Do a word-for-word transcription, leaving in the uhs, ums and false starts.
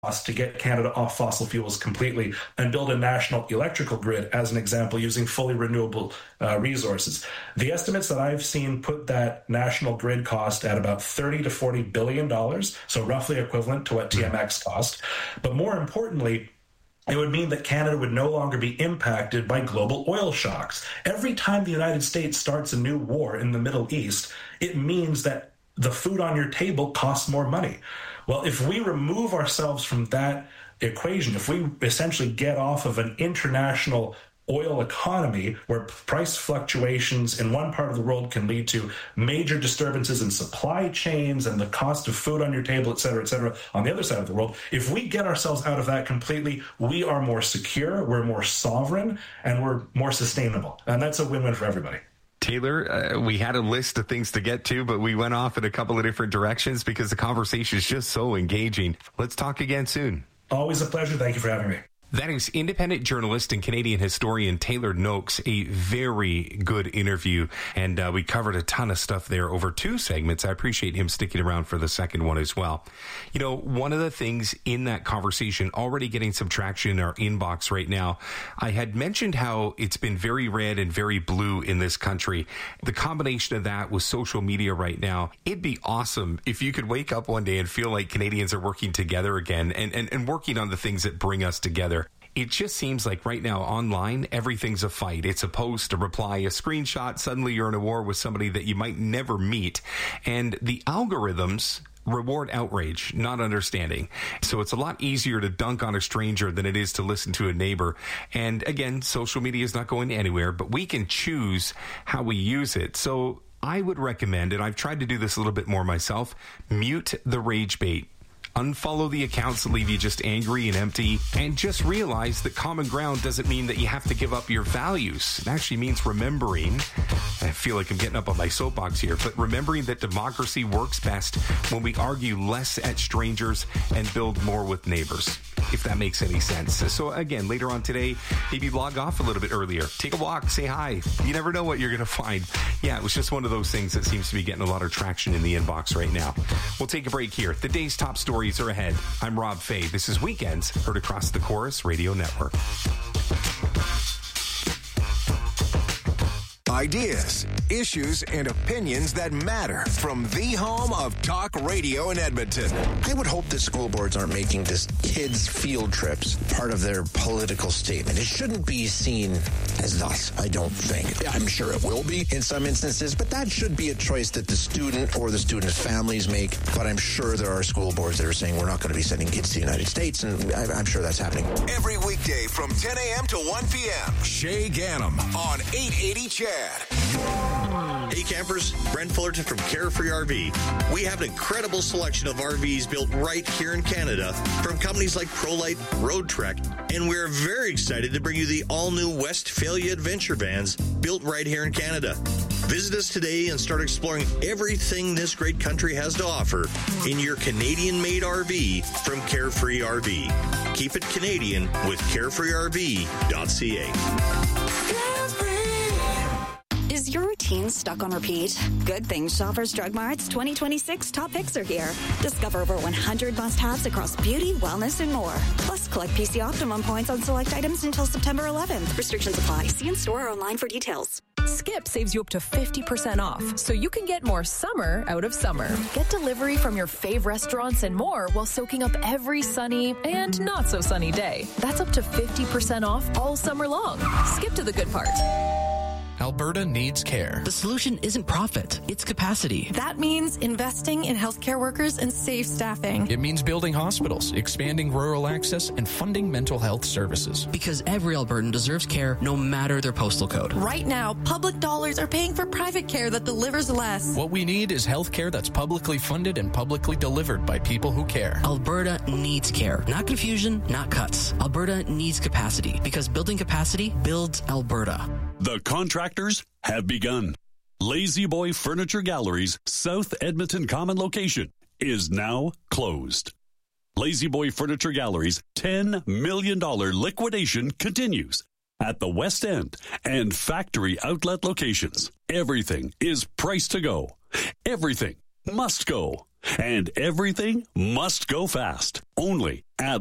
to get Canada off fossil fuels completely and build a national electrical grid, as an example, using fully renewable uh, resources. The estimates that I've seen put that national grid cost at about thirty to forty billion dollars, so roughly equivalent to what T M X cost. But more importantly, it would mean that Canada would no longer be impacted by global oil shocks. Every time the United States starts a new war in the Middle East, it means that the food on your table costs more money. Well, if we remove ourselves from that equation, if we essentially get off of an international oil economy where price fluctuations in one part of the world can lead to major disturbances in supply chains and the cost of food on your table, et cetera, et cetera, on the other side of the world, if we get ourselves out of that completely, we are more secure, we're more sovereign, and we're more sustainable. And that's a win-win for everybody. Taylor, uh, we had a list of things to get to, but we went off in a couple of different directions because the conversation is just so engaging. Let's talk again soon. Always a pleasure. Thank you for having me. That is independent journalist and Canadian historian Taylor Noakes. A very good interview, and uh, we covered a ton of stuff there over two segments. I appreciate him sticking around for the second one as well. You know, one of the things in that conversation, already getting some traction in our inbox right now, I had mentioned how it's been very red and very blue in this country. The combination of that with social media right now, it'd be awesome if you could wake up one day and feel like Canadians are working together again and, and, and working on the things that bring us together. It just seems like right now online, everything's a fight. It's a post, a reply, a screenshot. Suddenly you're in a war with somebody that you might never meet. And the algorithms reward outrage, not understanding. So it's a lot easier to dunk on a stranger than it is to listen to a neighbor. And again, social media is not going anywhere, but we can choose how we use it. So I would recommend, and I've tried to do this a little bit more myself, mute the rage bait. Unfollow the accounts that leave you just angry and empty, and just realize that common ground doesn't mean that you have to give up your values. It actually means remembering, I feel like I'm getting up on my soapbox here, but remembering that democracy works best when we argue less at strangers and build more with neighbors, if that makes any sense. So again, later on today, maybe log off a little bit earlier. Take a walk, say hi. You never know what you're going to find. Yeah, it was just one of those things that seems to be getting a lot of traction in the inbox right now. We'll take a break here. The day's top stories are ahead. I'm Rob Fay. This is Weekends, heard across the Chorus Radio Network. Ideas, issues, and opinions that matter from the home of talk radio in Edmonton. I would hope that school boards aren't making this kids' field trips part of their political statement. It shouldn't be seen as thus, I don't think. I'm sure it will be in some instances, but that should be a choice that the student or the student's families make. But I'm sure there are school boards that are saying we're not going to be sending kids to the United States, and I'm sure that's happening. Every weekday from ten a.m. to one p.m., Shay Gannam on eight eighty C H A D. Hey campers, Brent Fullerton from Carefree R V. We have an incredible selection of R Vs built right here in Canada from companies like ProLite, Road Trek, and we're very excited to bring you the all-new Westphalia Adventure Vans built right here in Canada. Visit us today and start exploring everything this great country has to offer in your Canadian-made R V from Carefree R V. Keep it Canadian with carefree r v dot c a. Is your routine stuck on repeat? Good thing Shoppers Drug Mart's twenty twenty-six top picks are here. Discover over one hundred must-haves across beauty, wellness, and more. Plus, collect P C Optimum points on select items until September eleventh. Restrictions apply. See in-store or online for details. Skip saves you up to fifty percent off, so you can get more summer out of summer. Get delivery from your fave restaurants and more while soaking up every sunny and not so sunny day. That's up to fifty percent off all summer long. Skip to the good part. Alberta needs care. The solution isn't profit, it's capacity. That means investing in healthcare workers and safe staffing. It means building hospitals, expanding rural access, and funding mental health services. Because every Albertan deserves care no matter their postal code. Right now, public dollars are paying for private care that delivers less. What we need is health care that's publicly funded and publicly delivered by people who care. Alberta needs care. Not confusion, not cuts. Alberta needs capacity. Because building capacity builds Alberta. The contractors have begun. Lazy Boy Furniture Gallery's South Edmonton Common location is now closed. Lazy Boy Furniture Gallery's ten million dollars liquidation continues at the West End and factory outlet locations. Everything is priced to go. Everything must go. And everything must go fast. Only at